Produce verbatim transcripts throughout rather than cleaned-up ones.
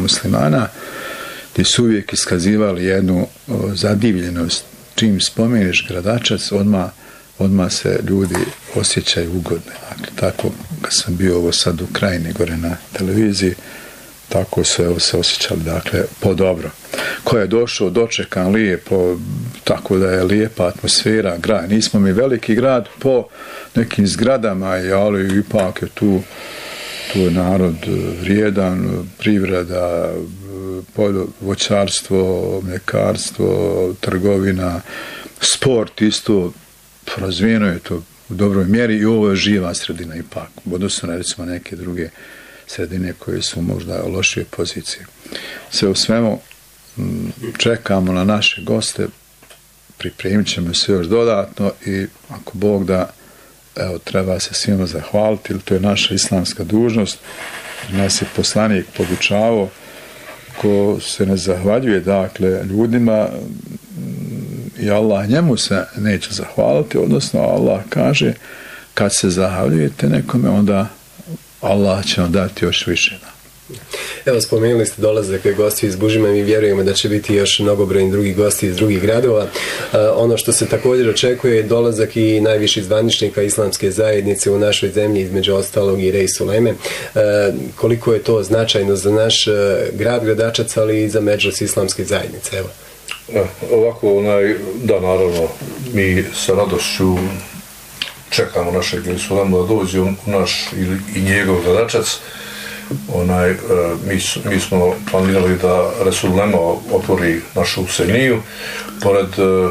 muslimana, gdje su uvijek iskazivali jednu o, zadivljenost. Čim spomeniš Gradačac, odmah, odmah se ljudi osjećaju ugodno. Dakle, tako, kad sam bio ovo sad u Krajini, gore na televiziji, tako su evo, se osjećali, dakle, po dobro. Ko je došao, dočekan lijepo, tako da je lijepa atmosfera, grad. Nismo mi veliki grad po nekim zgradama, ali ipak je tu, tu je narod vrijedan, privreda, voćarstvo, mljekarstvo, trgovina, sport isto, razvijeno je to u dobroj mjeri i ovo je živa sredina ipak, odnosno na recimo neke druge sredine koje su možda u lošoj poziciji. Sve u svemu čekamo na naše goste, pripremit ćemo se još dodatno i ako Bog da, evo, treba se svima zahvaliti, ili to je naša islamska dužnost, nas je poslanik podučavao, ko se ne zahvaljuje, dakle, ljudima i Allah njemu se neće zahvaliti, odnosno Allah kaže, kad se zahvaljujete nekome, onda Allah će vam dati još više. Evo, spomenuli ste dolazak gosti iz Bužima, mi vjerujemo da će biti još mnogobrojni drugi gosti iz drugih gradova. E, ono što se također očekuje je dolazak i najviših zvaničnika islamske zajednice u našoj zemlji, između ostalog i Rej Sulejme. E, koliko je to značajno za naš grad Gradačac, ali i za Medžlis islamske zajednice? Evo. E, ovako, onaj, da, naravno, mi sa radošću čekamo našeg Rej Sulejma da dođe u naš i, i njegov Gradačac. Onaj, mi, mi smo planirali da Resulema otvori našu Huseniju. Pored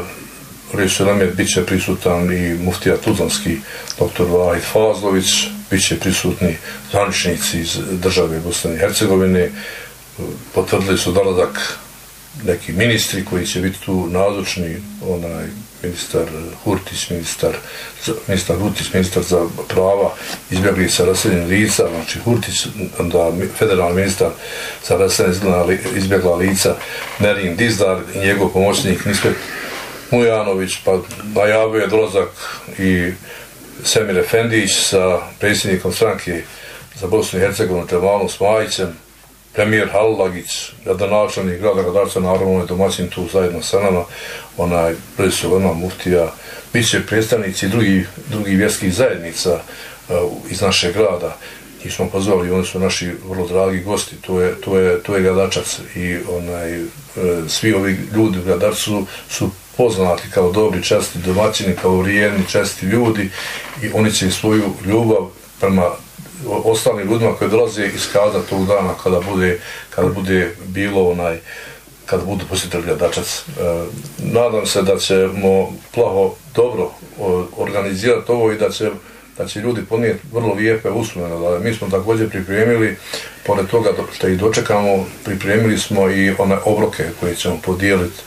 Resuleme bit će prisutan i muftija Tuzlanski, doktor Vahid Fazlović, bit će prisutni zvaničnici iz države Bosne i Hercegovine. Potvrdili su dolazak neki ministri koji će biti tu nazočni, onaj ministar Hurtić, ministar, ministar Hurtić, ministar za prava izbjeglica raseljenih lica, znači Hurtić, onda federalni ministar za raseljena izbjegla lica Nerin Dizdar i njegov pomoćnik Nispet Mujanović, pa najavio je dolazak i Semir Efendić sa predsjednikom stranke za Bosnu i Hercegovinu Tremalom Smajićem, premijer Halagić, gradonačelnik grada Gradačca, naravno je domaćin tu zajedno sa nama, onaj Sulejma muftija, bit će predstavnici drugih drugi vjerskih zajednica uh, iz našeg grada. Njih smo pozvali, oni su naši vrlo dragi gosti, to je, to je, to je Gradačac i onaj, uh, svi ovi ljudi u Gradačcu su poznati kao dobri, časti domaćini, kao vrijedni, časti ljudi i oni će svoju ljubav prema ostalim ljudima koji dolaze iskazati tog dana kada bude, kada bude bilo onaj, kada budu posjetili Gradačac. E, nadam se da ćemo plaho dobro organizirati ovo i da će, da će ljudi ponijeti vrlo lijepe uspomene. Mi smo također pripremili, pored toga što ih dočekamo, pripremili smo i one obroke koje ćemo podijeliti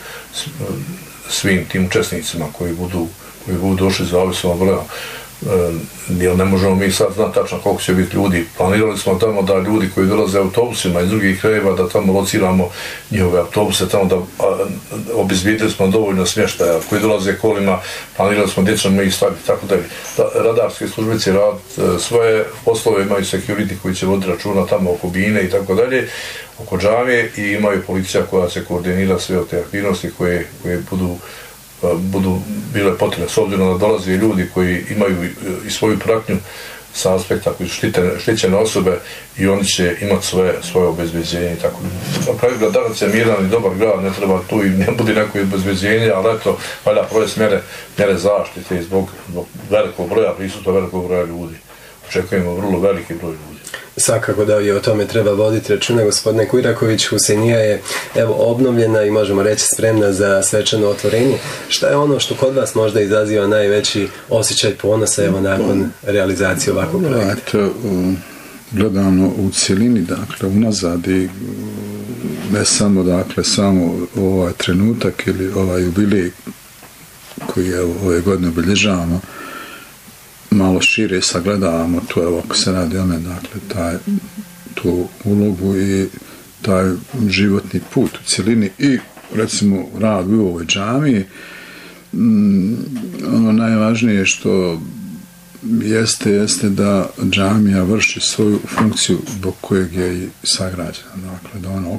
svim tim učesnicima koji budu, koji budu došli za ovisno broja. Jer ne možemo mi sad znati tačno koliko će biti ljudi. Planirali smo tamo da ljudi koji dolaze autobusima iz drugih krajeva, da tamo lociramo njihove autobuse, tamo da obezbijedili smo dovoljno smještaja. Koji dolaze kolima, planirali smo gdje ćemo ih staviti, tako da radarske službice rad svoje poslove, imaju security koji će voditi računa tamo oko bine i tako dalje, oko džamije i imaju policija koja će koordinirati sve te aktivnosti koje, koje budu budu bile potrebne, s obzirom da dolaze ljudi koji imaju i svoju pratnju sa aspekta koji su štitene, štićene osobe i oni će imati svoje, svoje obezbeđenje. Tako. Na kraju Gradačac je miran i dobar grad, ne treba tu i ne bude neko obezbeđenje, ali eto, valja provesti mjere, mjere zaštite zbog, zbog velikog broja, prisutno velikog broja ljudi. Očekujemo vrlo veliki broj ljudi. Svakako da je o tome treba voditi računa. Gospodine Kujraković, Husenija je evo obnovljena i možemo reći spremna za svečano otvorenje. Šta je ono što kod vas možda izaziva najveći osjećaj ponosa evo nakon realizacije ovakvog projekta? Gledano u cjelini, dakle, unazad i ne samo, dakle, samo ovaj trenutak ili ovaj jubilej koji je ove godine obilježavamo, malo šire sagledavamo to, evo, ako se radi o me, dakle, taj, tu ulogu i taj životni put u cjelini i, recimo, rad u ovoj džamiji. Mm, ono najvažnije što jeste, jeste da džamija vrši svoju funkciju zbog kojeg je i sagrađena. Dakle, da ona